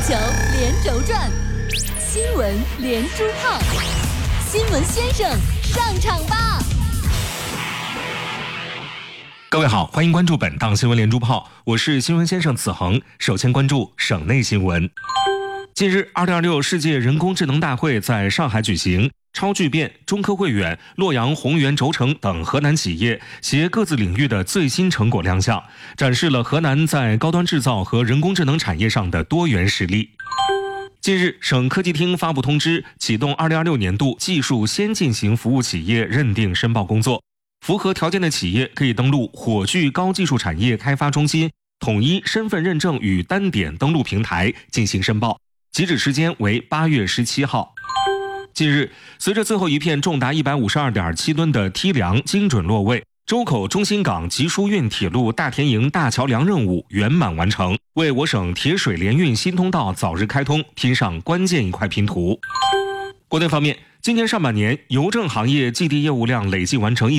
球连轴转，新闻连珠炮，新闻先生上场吧！ 各位好，欢迎关注本档新闻连珠炮，我是新闻先生子恒。首先关注省内新闻。近日，2026世界人工智能大会在上海举行。超聚变、中科汇远、洛阳宏源轴承等河南企业携各自领域的最新成果亮相，展示了河南在高端制造和人工智能产业上的多元实力。近日，省科技厅发布通知，启动2026年度技术先进型服务企业认定申报工作。符合条件的企业可以登录火炬高技术产业开发中心统一身份认证与单点登录平台进行申报，截止时间为8月17号。近日，随着最后一片重达152.7吨的梯梁精准落位，周口中心港集疏运铁路大田营大桥梁任务圆满完成，为我省铁水联运新通道早日开通拼上关键一块拼图。国内方面，今年上半年邮政行业寄递业务量累计完成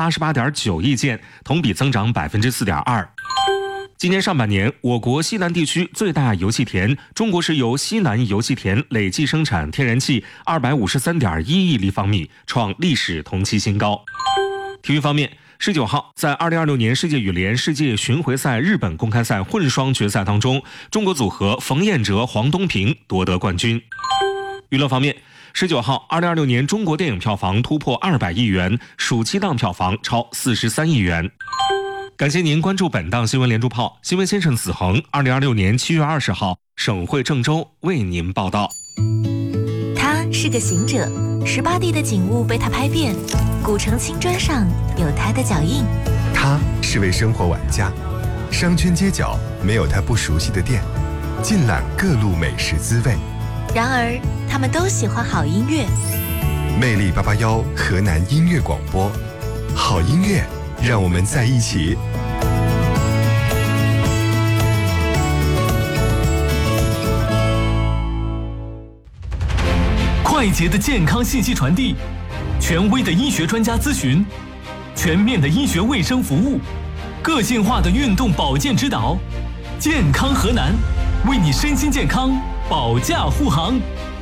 1088.9亿件，同比增长4.2%。今年上半年，我国西南地区最大油气田中国石油西南油气田累计生产天然气253.1亿立方米，创历史同期新高。体育方面，19号在2026年世界羽联世界巡回赛日本公开赛混双决赛当中，中国组合冯彦哲、黄东萍夺得冠军。娱乐方面，19号2026年中国电影票房突破200亿元，暑期档票房超43亿元。感谢您关注本档新闻连珠炮，新闻先生子恒2026年7月20号省会郑州为您报道。 他是个行者，18地的景物被他拍遍，古城青砖上有他的脚印。 他是位生活玩家，商圈街角没有他不熟悉的店，尽览各路美食滋味。 然而他们都喜欢好音乐。 魅力881河南音乐广播，好音乐让我们在一起。 快捷的健康信息传递，权威的医学专家咨询，全面的医学卫生服务，个性化的运动保健指导，健康河南，为你身心健康保驾护航。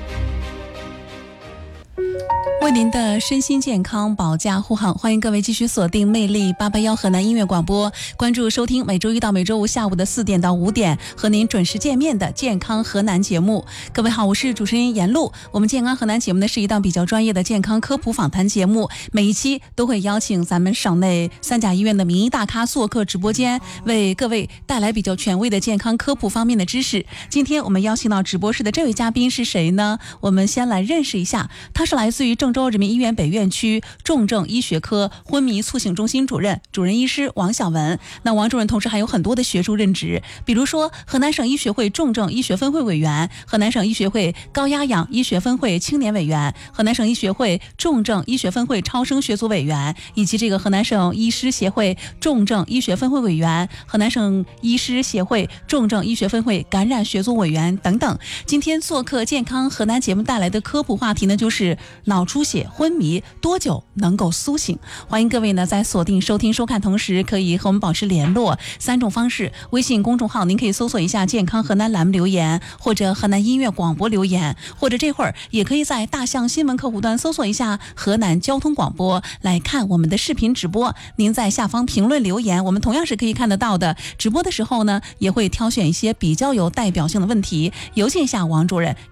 为您的身心健康保驾护航，欢迎各位继续锁定魅力881河南音乐广播，关注收听每周一到每周五下午的4点到5点和您准时见面的健康河南节目。各位好，我是主持人严露。我们健康河南节目呢是一档比较专业的健康科普访谈节目，每一期都会邀请咱们省内3甲医院的名医大咖做客直播间，为各位带来比较权威的健康科普方面的知识。今天我们邀请到直播室的这位嘉宾是谁呢？我们先来认识一下，他是来自于郑州人民医院北院区重症医学科昏迷促醒中心主任医师王晓文。那王主任同时还有很多的学术任职，比如说河南省医学会重症医学分会委员、河南省医学会高压氧医学分会青年委员、河南省医学会重症医学分会超声学组委员，以及这个河南省医师协会重症医学分会委员、河南省医师协会重症医学分会感染学组委员等等。今天做客健康河南节目带来的科普话题呢，就是脑出血昏迷多久能够苏醒。欢迎各位呢在锁定收听收看同时，可以和我们保持联络3种方式。微信公众号您可以搜索一下健康河南栏目留言，或者河南音乐广播留言，或者这会儿也可以在大象新闻客户端搜索一下河南交通广播来看我们的视频直播。您在下方评论留言，我们同样是可以看得到的。直播的时候呢，也会挑选一些比较有代表性的问题，有请一下王主任